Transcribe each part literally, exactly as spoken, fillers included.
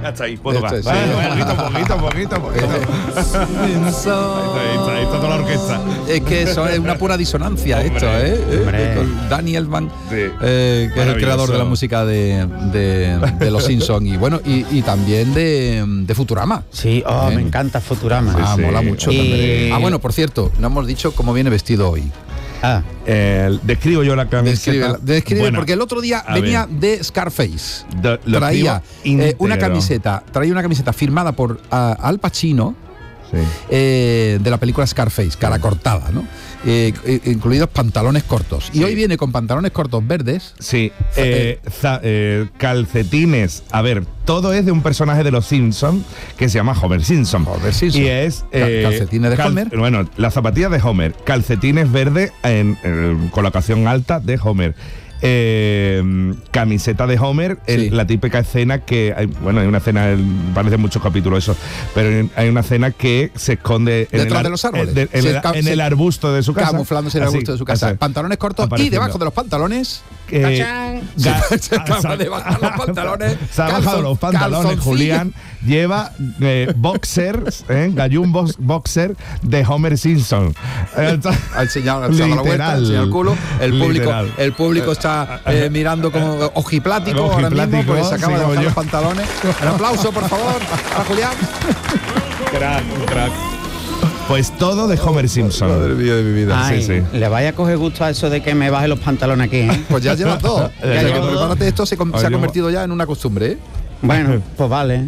Hasta ahí, puedo Esto más. es, Vale, sí. poquito, poquito, poquito, poquito. Ahí está, ahí está toda la orquesta. Es que eso es una pura disonancia. Hombre, esto, ¿eh? hombre. Con Danny Elfman, Sí. eh, que es el creador de la música de, de, de Los Simpsons y bueno, y, y también de, de Futurama. Sí, oh, ¿Eh? me encanta Futurama. Ah, sí. mola mucho Y- también. Ah, bueno, por cierto, no hemos dicho cómo viene vestido hoy. Ah, Eh, describo yo la camiseta. Describe, describe Bueno, porque el otro día a venía ver. de Scarface. De- lo traía escribo eh, una íntegro. camiseta, traía una camiseta firmada por ah, Al Pacino. Sí. Eh, de la película Scarface, cara cortada, ¿no? Eh, eh, incluidos pantalones cortos. Y Sí. hoy viene con pantalones cortos verdes. Sí, eh, za- eh, calcetines. A ver, todo es de un personaje de los Simpsons que se llama Homer Simpson. Homer Simpson. Y es. Cal- calcetines de Homer. Bueno, las zapatillas de Homer. Calcetines verdes en, en colocación alta de Homer. Eh, camiseta de Homer, el- Sí. la típica escena que hay, bueno, hay una escena, el- parece muchos capítulos eso, pero hay una escena que se esconde en Detrás el, ar- de los árboles. en, en Se el, ca- en se- el arbusto de su casa, Camuflándose en el Así, arbusto de su casa. así. Pantalones cortos y Apareciendo. debajo de los pantalones. Eh, ¡Cachán! ga- Se acaba de bajar los pantalones. Se ha bajado Calzon- los pantalones, calzoncillo. Julián. Lleva eh, boxers, eh, gallún box- boxer de Homer Simpson. Eh, Ha enseñado, ha enseñado la vuelta, ha enseñado el culo. El público, Literal. el público está eh, mirando como ojiplático ahora mismo Ojiplático, porque se acaba sí, de como bajar yo. los pantalones. Un aplauso, por favor, para Julián. Crack, crack. Pues todo de Homer Simpson. Madre mía de mi vida. Ay, sí, sí. le vaya a coger gusto a eso de que me baje los pantalones aquí, ¿eh? Pues ya llevas dos. Ya Ya llevo dos. prepárate, esto se, com- se ha Oye, convertido ya en una costumbre, ¿eh? Bueno, pues vale.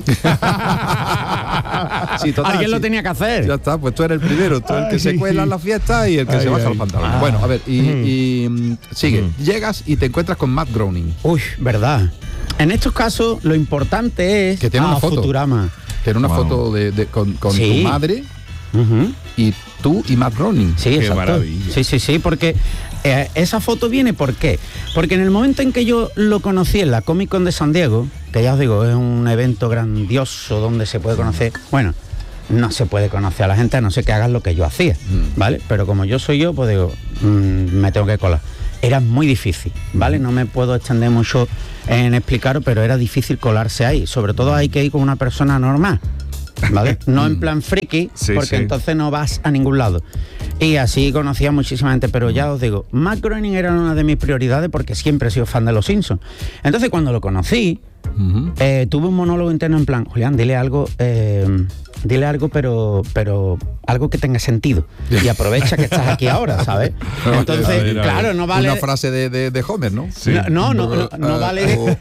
Sí, total, Alguien lo sí. tenía que hacer. Ya está, pues tú eres el primero, tú el que Ay. se cuela en la fiesta y el que Ay, se baja ay. los pantalones. Ah. Bueno, a ver, y, y, mm, sigue. Mm. Llegas y te encuentras con Matt Groening. Uy, verdad. En estos casos, lo importante es Que tiene a una foto. Futurama. Tiene una Wow. foto de, de- con, con Sí. tu madre Ujú. y tú y Matt Groening. Sí, Qué exacto. maravilla. Sí, sí, sí, porque eh, esa foto viene, ¿por qué? Porque en el momento en que yo lo conocí en la Comic Con de San Diego, que ya os digo, es un evento grandioso donde se puede conocer, bueno, no se puede conocer a la gente a no ser que hagan lo que yo hacía, Mm. ¿vale? Pero como yo soy yo, pues digo, mm, me tengo que colar. Era muy difícil, ¿vale? No me puedo extender mucho en explicaros, pero era difícil colarse ahí. Sobre todo hay que ir con una persona normal, ¿vale? No en plan friki, Sí, porque sí. entonces no vas a ningún lado. Y así conocía muchísima gente, pero ya os digo, Matt Groening era una de mis prioridades porque siempre he sido fan de Los Simpsons. Entonces cuando lo conocí, Ujú. eh, tuve un monólogo interno en plan, Julián, dile algo, eh, dile algo, pero, pero algo que tenga sentido. Y aprovecha que estás aquí ahora, ¿sabes? Entonces, A ver, a ver. claro, no vale... Una frase de, de, de Homer, ¿no? Sí. No, no, no, no, no vale...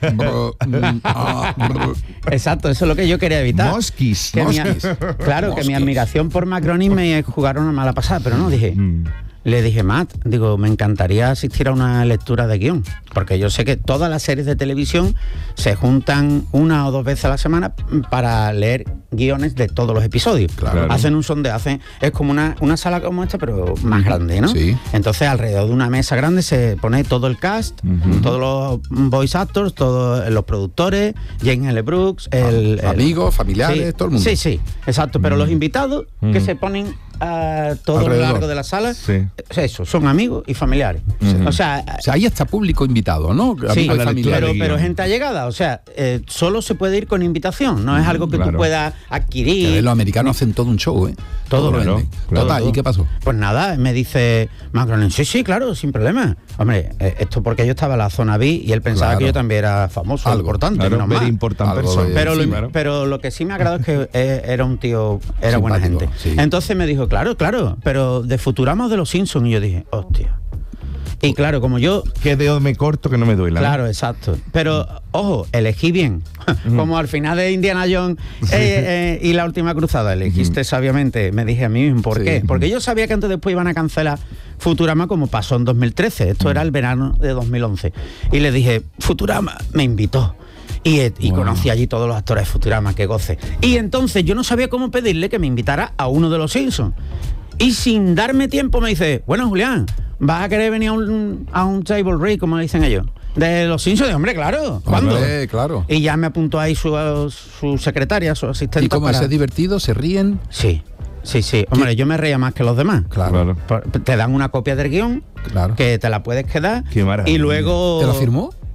Exacto, eso es lo que yo quería evitar. Mosquis. Que mi- Mosquis. claro, que mi Mosquis. admiración por Matt Groening me jugaron una mala pasada, pero no, dije, Mm. le dije, Matt, digo, me encantaría asistir a una lectura de guión, porque yo sé que todas las series de televisión se juntan una o dos veces a la semana para leer guiones de todos los episodios. Claro. Hacen un sondeo, hacen, es como una, una sala como esta, pero más grande, ¿no? Sí. Entonces, alrededor de una mesa grande se pone todo el cast, Ujú. todos los voice actors, todos los productores, James L. Brooks, el, el- Amigos, familiares, Sí, todo el mundo. Sí, sí, exacto. Pero los invitados que se ponen a todo Alrededor. lo largo de la sala, Sí. eso, son amigos y familiares. Ujú. O sea, O sea, ahí está público invitado, ¿no? sí, Amigos y la lectura familiares. pero, de pero guión. gente allegada. O sea, eh, solo se puede ir con invitación. No es algo que claro. tú puedas Que adquirir. los americanos hacen todo un show, ¿eh? Todo, lo claro, venden. claro. Total, Todo. ¿y qué pasó? Pues nada, me dice Matt Groening, sí, sí, claro, sin problema. Hombre, eh, esto porque yo estaba en la zona B y él pensaba Claro. que yo también era famoso, Algo. importante, Claro, menos very mal. important Algo person. de- Pero, Sí, lo, claro. pero lo que sí me agradó es que eh, era un tío, era buena Simpático, gente. sí. Entonces me dijo, claro, claro, pero de Futurama o de Los Simpsons. Y yo dije, hostia. Y claro, como yo, ¿Qué dedo me corto que no me duela? claro, exacto. Pero, ojo, elegí bien. Como al final de Indiana Jones eh, eh, y la última cruzada, elegiste sabiamente. Me dije a mí mismo, ¿por Sí. qué? Porque yo sabía que antes o después iban a cancelar Futurama como pasó en dos mil trece. Esto era el verano de dos mil once. Y le dije, Futurama, me invitó. Y, eh, y Wow. conocí allí todos los actores de Futurama, que goce. Y entonces yo no sabía cómo pedirle que me invitara a uno de los Simpsons. Y sin darme tiempo me dice, bueno, Julián, ¿vas a querer venir a un, a un table read, como le dicen ellos? De los Simpsons, de hombre, claro. ¿Cuándo? Hombre, claro. Y ya me apuntó ahí su, su secretaria, su asistente. ¿Y cómo para- es? ¿Es divertido? ¿Se ríen? Sí, sí, sí. Hombre, yo me reía más que los demás. Claro. Claro. Por- Te dan una copia del guión, Claro. que te la puedes quedar. Qué maravilla. Y luego... ¿Te la firmó?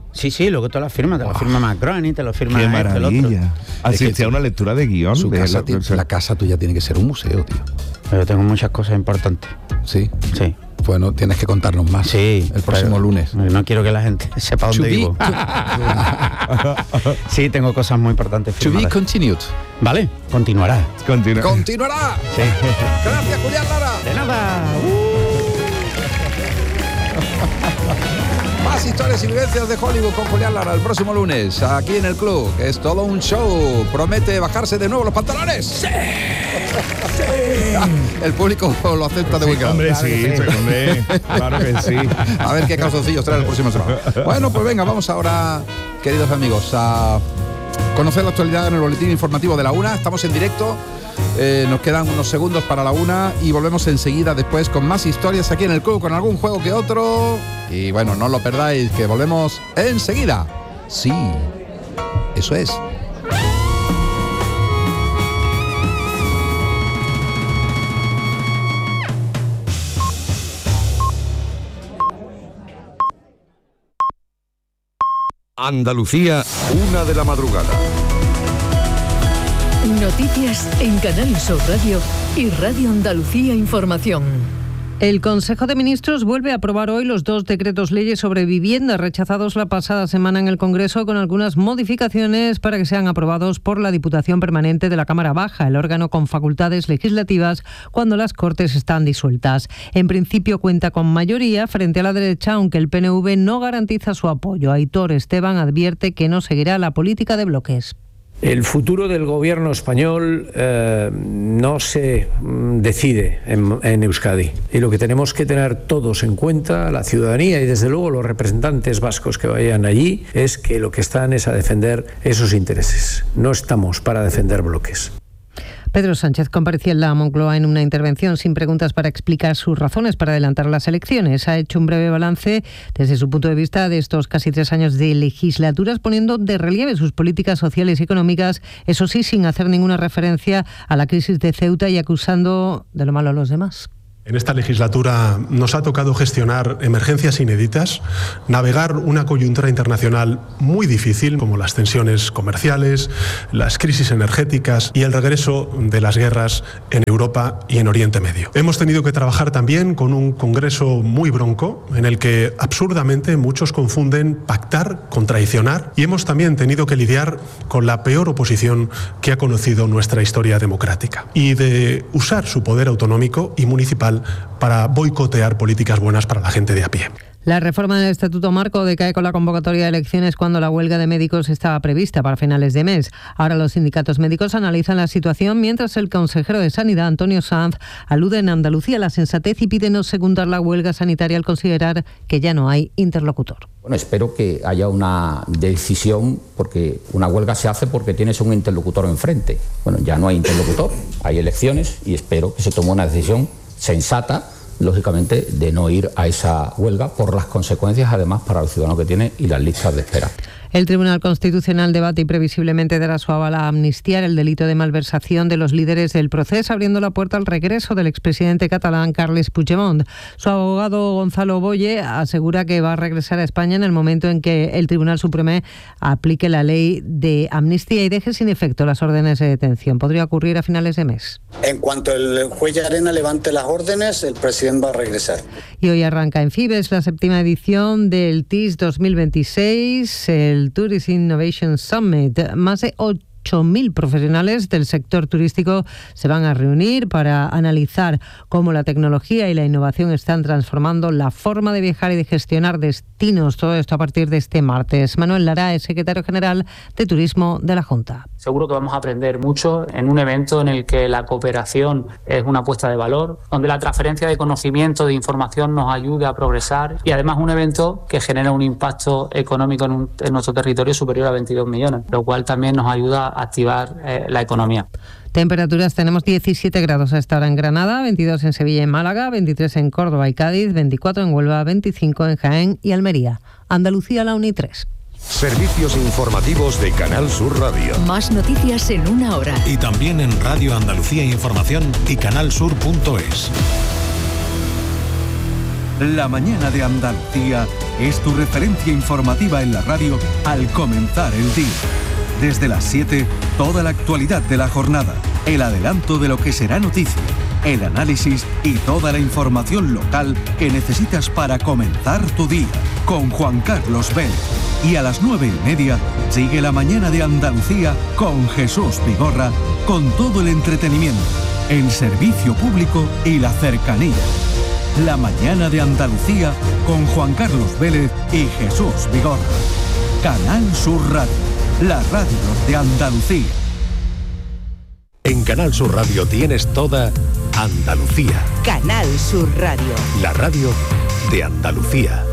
Sí, sí, luego te lo firma, te lo firma Macron, te lo firma ¡Qué este, el otro. maravilla! Asistí a una lectura de guión. Su de casa la, tiene- la casa tuya tiene que ser un museo, tío. Pero tengo muchas cosas importantes. Sí. Sí. Bueno, tienes que contarnos más. Sí. El próximo pero lunes. No quiero que la gente sepa To dónde be- vivo. Sí, tengo cosas muy importantes To be firmadas. continued. Vale, continuará. Continúa. ¡Continuará! Sí. Gracias, Julián Lara. De nada. Más historias y vivencias de Hollywood con Julián Lara el próximo lunes, aquí en el club, que es todo un show. ¿Promete bajarse de nuevo los pantalones? ¡Sí! El público lo acepta de buen grado. Hombre, sí, sí, hombre, claro que sí. A ver qué calzoncillos trae el próximo semana. Bueno, pues venga, vamos ahora, queridos amigos, a conocer la actualidad en el boletín informativo de la una. Estamos en directo. Eh, nos quedan unos segundos para la una y volvemos enseguida después con más historias aquí en el club, con algún juego que otro. Y bueno, no lo perdáis, que volvemos enseguida. Sí, eso es. Andalucía, una de la madrugada. Noticias en Canal Sur Radio y Radio Andalucía Información. El Consejo de Ministros vuelve a aprobar hoy los dos decretos leyes sobre vivienda rechazados la pasada semana en el Congreso, con algunas modificaciones para que sean aprobados por la Diputación Permanente de la Cámara Baja, el órgano con facultades legislativas cuando las Cortes están disueltas. En principio cuenta con mayoría frente a la derecha, aunque el P N V no garantiza su apoyo. Aitor Esteban advierte que no seguirá la política de bloques. El futuro del gobierno español eh, no se mm, decide en, en Euskadi, y lo que tenemos que tener todos en cuenta, la ciudadanía y desde luego los representantes vascos que vayan allí, es que lo que están es a defender esos intereses. No estamos para defender bloques. Pedro Sánchez comparecía en la Moncloa en una intervención sin preguntas para explicar sus razones para adelantar las elecciones. Ha hecho un breve balance desde su punto de vista de estos casi tres años de legislaturas, poniendo de relieve sus políticas sociales y económicas, eso sí, sin hacer ninguna referencia a la crisis de Ceuta y acusando de lo malo a los demás. En esta legislatura nos ha tocado gestionar emergencias inéditas, navegar una coyuntura internacional muy difícil, como las tensiones comerciales, las crisis energéticas y el regreso de las guerras en Europa y en Oriente Medio. Hemos tenido que trabajar también con un Congreso muy bronco, en el que absurdamente muchos confunden pactar con traicionar, y hemos también tenido que lidiar con la peor oposición que ha conocido nuestra historia democrática, y de usar su poder autonómico y municipal para boicotear políticas buenas para la gente de a pie. La reforma del Estatuto Marco decae con la convocatoria de elecciones cuando la huelga de médicos estaba prevista para finales de mes. Ahora los sindicatos médicos analizan la situación, mientras el consejero de Sanidad, Antonio Sanz, alude en Andalucía a la sensatez y pide no secundar la huelga sanitaria al considerar que ya no hay interlocutor. Bueno, espero que haya una decisión, porque una huelga se hace porque tienes un interlocutor enfrente. Bueno, ya no hay interlocutor, hay elecciones, y espero que se tome una decisión sensata, lógicamente, de no ir a esa huelga por las consecuencias, además, para el ciudadano que tiene y las listas de espera. El Tribunal Constitucional debate y previsiblemente dará su aval a amnistiar el delito de malversación de los líderes del proceso, abriendo la puerta al regreso del expresidente catalán Carles Puigdemont. Su abogado Gonzalo Boye asegura que va a regresar a España en el momento en que el Tribunal Supremo aplique la ley de amnistía y deje sin efecto las órdenes de detención. Podría ocurrir a finales de mes. En cuanto el juez Llarena levante las órdenes, el presidente va a regresar. Y hoy arranca en Fibes la séptima edición del T I S dos mil veintiséis, el Tourist Innovation Summit. Más de ocho mil profesionales del sector turístico se van a reunir para analizar cómo la tecnología y la innovación están transformando la forma de viajar y de gestionar destinos. Todo esto a partir de este martes. Manuel Lara es secretario general de Turismo de la Junta. Seguro que vamos a aprender mucho en un evento en el que la cooperación es una apuesta de valor, donde la transferencia de conocimiento, de información nos ayude a progresar, y además un evento que genera un impacto económico en, un, en nuestro territorio superior a veintidós millones, lo cual también nos ayuda a activar eh, la economía. Temperaturas: tenemos diecisiete grados a esta hora en Granada, veintidós en Sevilla y Málaga, veintitrés en Córdoba y Cádiz, veinticuatro en Huelva, veinticinco en Jaén y Almería. Andalucía, la UNI tres. Servicios informativos de Canal Sur Radio. Más noticias en una hora. Y también en Radio Andalucía Información y canal sur punto es. La mañana de Andalucía es tu referencia informativa en la radio al comenzar el día. Desde las siete, toda la actualidad de la jornada, el adelanto de lo que será noticia, el análisis y toda la información local que necesitas para comenzar tu día. Con Juan Carlos Vélez. Y a las nueve y media sigue la mañana de Andalucía con Jesús Vigorra, con todo el entretenimiento, el servicio público y la cercanía. La mañana de Andalucía con Juan Carlos Vélez y Jesús Vigorra. Canal Sur Radio, la radio de Andalucía. En Canal Sur Radio tienes toda Andalucía. Canal Sur Radio. La radio de Andalucía.